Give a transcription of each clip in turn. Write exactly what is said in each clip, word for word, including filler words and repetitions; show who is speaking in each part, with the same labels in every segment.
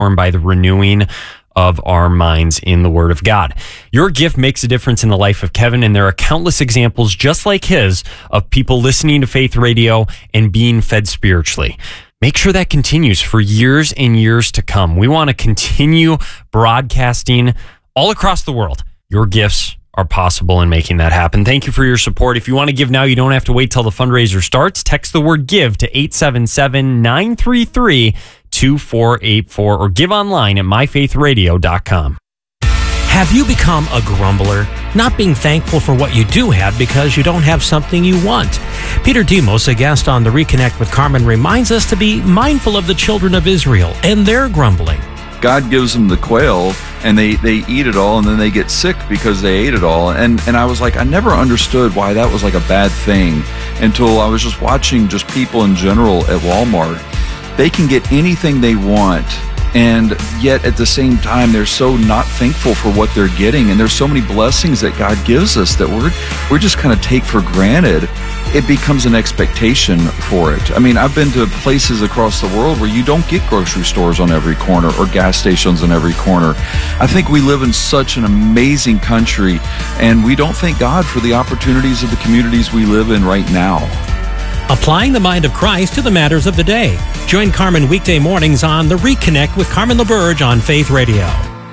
Speaker 1: transformed by the renewing of our minds in the Word of God. Your gift makes a difference in the life of Kevin, and there are countless examples just like his of people listening to Faith Radio and being fed spiritually. Make sure that continues for years and years to come. We want to continue broadcasting all across the world. Your gifts are possible in making that happen. Thank you for your support. If you want to give now, you don't have to wait till the fundraiser starts. Text the word GIVE to eight seven seven, nine three three, two four eight four or give online at my faith radio dot com.
Speaker 2: Have you become a grumbler, not being thankful for what you do have because you don't have something you want? Peter Demos, a guest on the Reconnect with Carmen, reminds us to be mindful of the children of Israel and their grumbling.
Speaker 3: God gives them the quail, and they, they eat it all, and then they get sick because they ate it all. And, and I was like, I never understood why that was like a bad thing until I was just watching just people in general at Walmart. They can get anything they want, and yet at the same time, they're so not thankful for what they're getting. And there's so many blessings that God gives us that we're, we're just kind of take for granted. It becomes an expectation for it. I mean, I've been to places across the world where you don't get grocery stores on every corner or gas stations on every corner. I think we live in such an amazing country, and we don't thank God for the opportunities of the communities we live in right now.
Speaker 2: Applying the mind of Christ to the matters of the day. Join Carmen weekday mornings on The Reconnect with Carmen LaBerge on Faith Radio.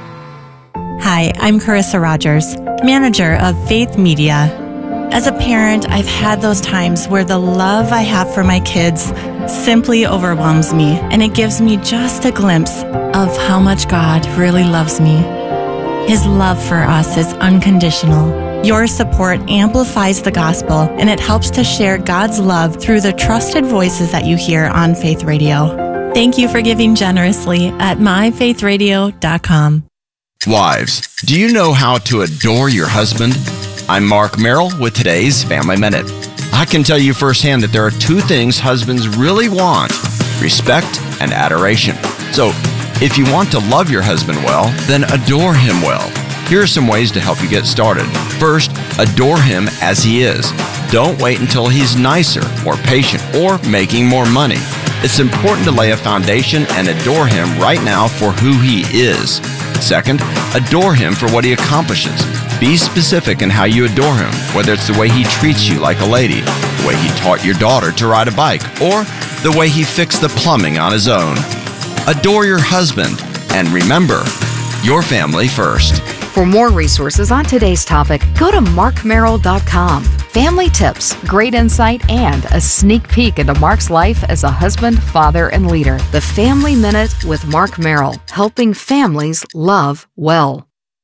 Speaker 4: Hi, I'm Carissa Rogers, manager of Faith Media. As a parent, I've had those times where the love I have for my kids simply overwhelms me, and it gives me just a glimpse of how much God really loves me. His love for us is unconditional. Your support amplifies the gospel, and it helps to share God's love through the trusted voices that you hear on Faith Radio. Thank you for giving generously at my faith radio dot com.
Speaker 5: Wives, do you know how to adore your husband? I'm Mark Merrill with today's Family Minute. I can tell you firsthand that there are two things husbands really want: respect and adoration. So, if you want to love your husband well, then adore him well. Here are some ways to help you get started. First, adore him as he is. Don't wait until he's nicer, more patient, or making more money. It's important to lay a foundation and adore him right now for who he is. Second, adore him for what he accomplishes. Be specific in how you adore him, whether it's the way he treats you like a lady, the way he taught your daughter to ride a bike, or the way he fixed the plumbing on his own. Adore your husband, and remember, your family first.
Speaker 6: For more resources on today's topic, go to mark merrill dot com. Family tips, great insight, and a sneak peek into Mark's life as a husband, father, and leader. The Family Minute with Mark Merrill, helping families love well.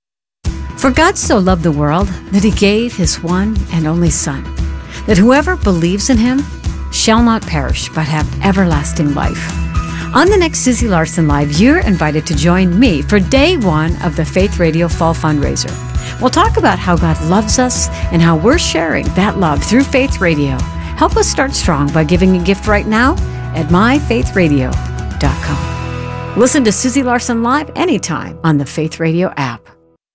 Speaker 7: For God so loved the world that he gave his one and only Son, that whoever believes in him shall not perish but have everlasting life. On the next Susie Larson Live, you're invited to join me for day one of the Faith Radio Fall Fundraiser. We'll talk about how God loves us and how we're sharing that love through Faith Radio. Help us start strong by giving a gift right now at my faith radio dot com. Listen to Susie Larson Live anytime on the Faith Radio app.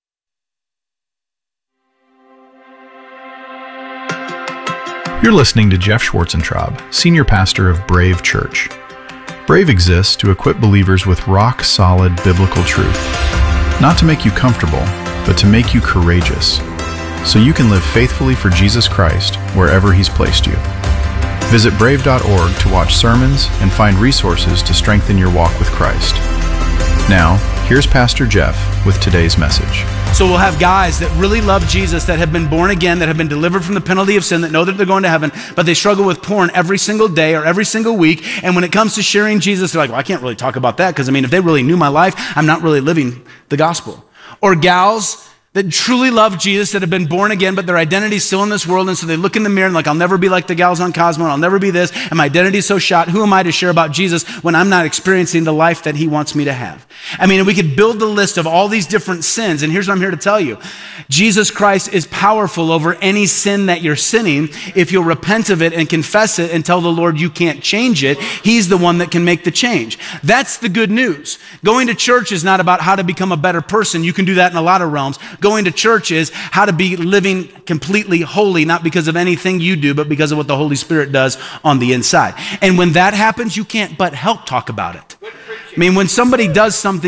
Speaker 8: You're listening to Jeff Schwarzentraub, Senior Pastor of Brave Church. Brave exists to equip believers with rock-solid biblical truth, not to make you comfortable, but to make you courageous, so you can live faithfully for Jesus Christ wherever He's placed you. Visit brave dot org to watch sermons and find resources to strengthen your walk with Christ. Now, here's Pastor Jeff with today's message.
Speaker 9: So we'll have guys that really love Jesus, that have been born again, that have been delivered from the penalty of sin, that know that they're going to heaven, but they struggle with porn every single day or every single week. And when it comes to sharing Jesus, they're like, well, I can't really talk about that because, I mean, if they really knew my life, I'm not really living the gospel. Or gals that truly love Jesus, that have been born again, but their identity's still in this world, and so they look in the mirror and like, I'll never be like the gals on Cosmo, and I'll never be this, and my identity's so shot. Who am I to share about Jesus when I'm not experiencing the life that he wants me to have? I mean, we could build the list of all these different sins, and here's what I'm here to tell you. Jesus Christ is powerful over any sin that you're sinning. If you'll repent of it and confess it and tell the Lord you can't change it, he's the one that can make the change. That's the good news. Going to church is not about how to become a better person. You can do that in a lot of realms. Going to church is how to be living completely holy, not because of anything you do, but because of what the Holy Spirit does on the inside. And when that happens, you can't but help talk about it. mean, when somebody does something